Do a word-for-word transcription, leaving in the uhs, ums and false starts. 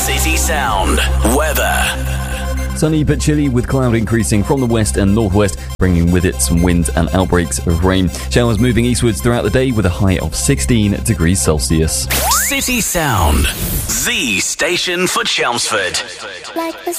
City Sound weather. Sunny but chilly with cloud increasing from the west and northwest, bringing with it some wind and outbreaks of rain. Showers moving eastwards throughout the day with a high of sixteen degrees Celsius. City Sound, the station for Chelmsford. Like the